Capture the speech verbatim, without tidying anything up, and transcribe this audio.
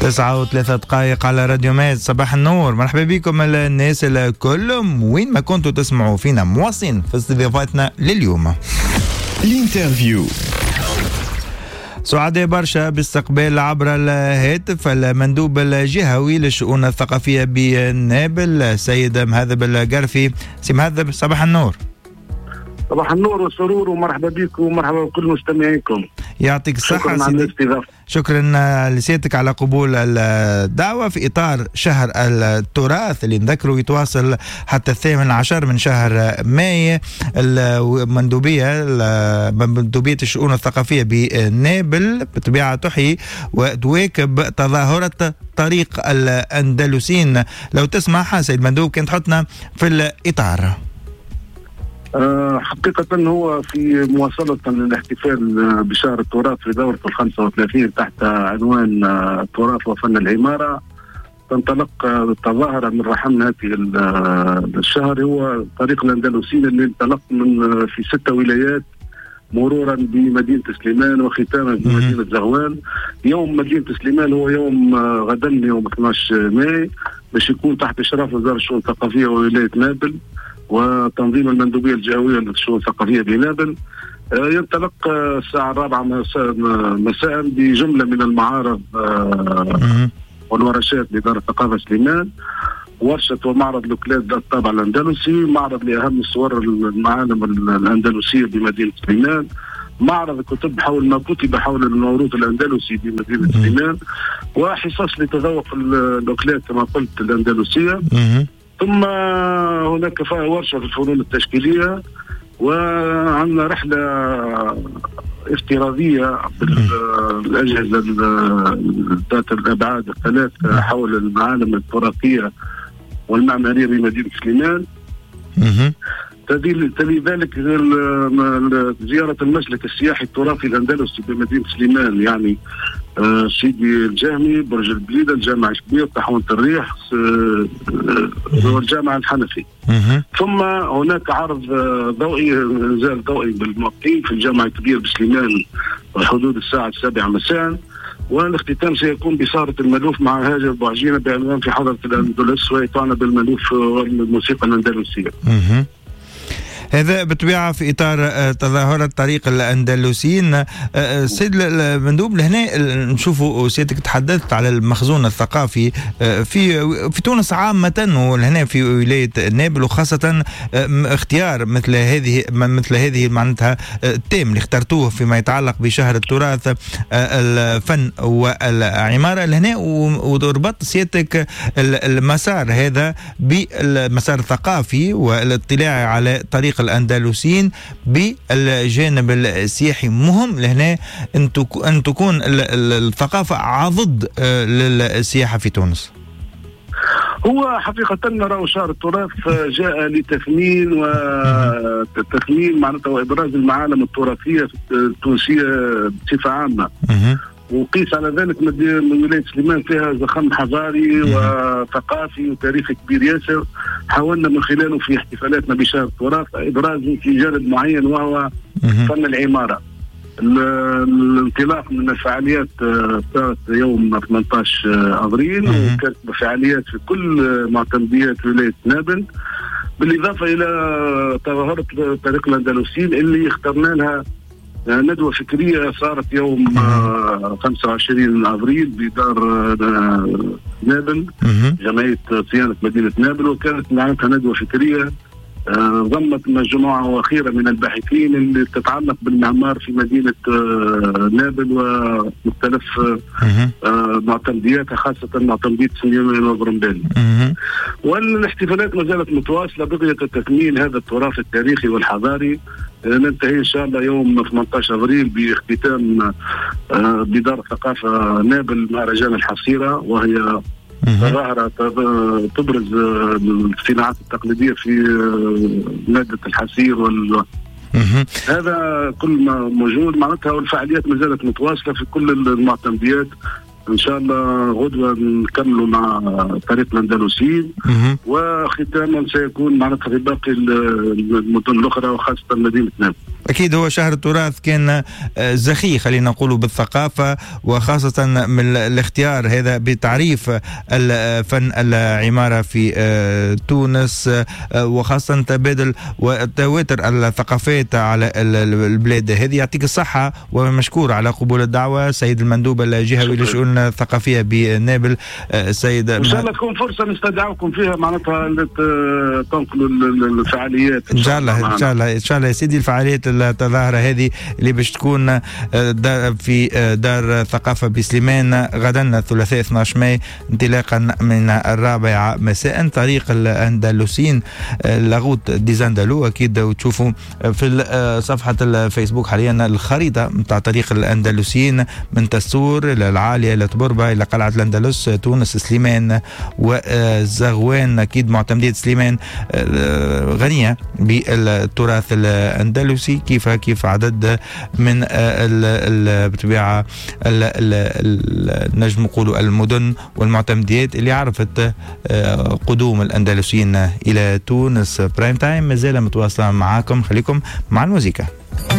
تسعة وثلاثة دقائق على راديو ماز. صباح النور، مرحبا بكم الناس الكل وين ما كنتوا تسمعوا فينا، مواصلين في استضافتنا لليوم. الانترفيو. سعداء برشا باستقبال عبر الهاتف المندوب الجهوي للشؤون الثقافية بنابل السيد مهذب القرفي. سي مهذب، صباح النور. صباح النور والسرور ومرحبا بكم ومرحبا بكل مستمعيكم. يعطيك الصحة سيدي. شكرا لسيادتك على قبول الدعوة في إطار شهر التراث اللي نذكره يتواصل حتى الثامن عشر من شهر ماي. المندوبية مندوبية الشؤون الثقافية بنابل بالطبيعة تحيي وتواكب تظاهرة طريق الأندلسين. لو تسمح سيد المندوب كنت تحطنا في الإطار. أه حقيقة هو في مواصلة للاحتفال بشهر التراث في دورة الخمسة وثلاثين تحت عنوان التراث وفن العمارة، تنطلق التظاهرة من رحم هذه الشهر هو طريق الأندلسين اللي انطلق من في ستة ولايات مرورا بمدينة سليمان وختاما بمدينة زغوان. يوم مدينة سليمان هو يوم غدا يوم اثني عشر ماي باش يكون تحت إشراف وزارة الشؤون الثقافية وولاية نابل وتنظيم المندوبية الجهوية للشؤون الثقافية بنابل. ينطلق الساعة الرابعة مساء بجملة من المعارض والورشات لإدارة الثقافة سليمان، ورشة ومعرض لوكلات ذات الطابع الأندلسي، معرض لأهم الصور المعالم الأندلسية بمدينة سليمان، معرض كتب حول ما كتب حول الموروث الأندلسي بمدينة سليمان، وحصص لتذوق اللوكلات كما قلت الأندلسية. ثم هناك ورشة في الفنون التشكيلية، وعندنا رحلة افتراضية بالأجهزة ذات الأبعاد الثلاث حول المعالم التراثية والمعمارية بمدينة سليمان. تلي ذلك زيارة المسلك السياحي التراثي الأندلسي بمدينة سليمان، يعني آه سيدي الجهمي، برج البليدة، الجامع الكبير، طاحونة الريح، آه والجامع الحنفي. ثم هناك عرض ضوئي نزال ضوئي بالموقعين في الجامع الكبير بسليمان حدود الساعة السابعة مساء. والاختتام سيكون بسهرة الملوف مع هاجر بوعجينة بعنوان في حضرة الأندلس ويطعنا بالملوف والموسيقى الأندلسية. هذا بالطبيعة في إطار تظاهرة طريق الأندلسين. سيد المندوب، لهنا نشوفوا سيادتك تحدثت على المخزون الثقافي في في تونس عامة ولهنا في ولاية نابل، وخاصة اختيار مثل هذه مثل هذه معناتها التيم اللي اخترتوه فيما يتعلق بشهر التراث الفن والعمارة لهنا، وربط سيادتك المسار هذا بالمسار الثقافي والاطلاع على طريق الأندلسين بالجانب السياحي. مهم لهنا أن تكون الثقافة عضد للسياحة في تونس. هو حقيقة نرى شهر التراث جاء لتثمين وتثمين معناتها وإبراز المعالم التراثية التونسية بصفة عامة، وقيس على ذلك من ولاية سليمان فيها زخم حضاري وثقافي وتاريخي كبير ياسر، حاولنا من خلاله في احتفالاتنا بشهر التراث إبرازه في جانب معين وهو فن العمارة. الانطلاق من الفعاليات صارت يوم ثمانية عشر أبريل وكانت فعاليات في كل معتمديات ولاية نابل، بالإضافة إلى تظاهرة طريق الأندلسين اللي اخترنا لها ندوة فكرية صارت يوم خمسة وعشرين أبريل بدار نابل، جمعية صيانة مدينة نابل، وكانت معناتها ندوة فكرية ضمت مجموعة وخيرة من الباحثين اللي تتعلق بالمعمار في مدينة نابل ومختلف معتمدياتها، خاصة معتمدية سليمان وبرمبالي. والاحتفالات ما زالت متواصلة بغية تكميل هذا التراث التاريخي والحضاري. ننتهي إن شاء الله يوم ثمانية عشر أبريل باختتام بدار الثقافة نابل مهرجان الحصيرة، وهي ظاهرة تبرز الصناعات التقليدية في مادة الحصير وال هذا كل ما موجود معناتها، والفعاليات ما زالت متواصلة في كل المعتمديات. ان شاء الله غدوه نكملوا مع طريق الأندلسين، وختاما سيكون معناتها في باقي المدن الاخرى وخاصه مدينه نابل. أكيد هو شهر التراث كان زخي خلينا نقولوا بالثقافة، وخاصة من الاختيار هذا بتعريف الفن العمارة في تونس، وخاصة تبادل وتواتر الثقافات على البلاد هذه. يعطيك الصحة ومشكور على قبول الدعوة سيد المندوب الجهوي للشؤون الثقافية بنابل. سيد إن شاء الله تكون فرصة نستدعوكم فيها معناتها تنقلوا الفعاليات إن شاء الله. إن شاء الله إن شاء الله يا سيدي. الفعاليات التظاهرة هذه اللي باش تكون في دار الثقافة بسليمان غدا الثلاثاء اثني عشر ماي انطلاقا من الرابعة مساء طريق الأندلسين لاغوت ديزاندالو. أكيد وتشوفوا في صفحة الفيسبوك حاليا الخريطة متاع طريق الأندلسين من تسور إلى العالية إلى تبربة إلى قلعة الأندلس تونس سليمان وزغوان. أكيد معتمدية سليمان غنية بالتراث الأندلسي كيف كيف عدد من بالطبيعة نجم نقولوا المدن والمعتمديات اللي عرفت قدوم الأندلسيين إلى تونس. برايم تايم مازال متواصلة معاكم، خليكم مع الموسيقى.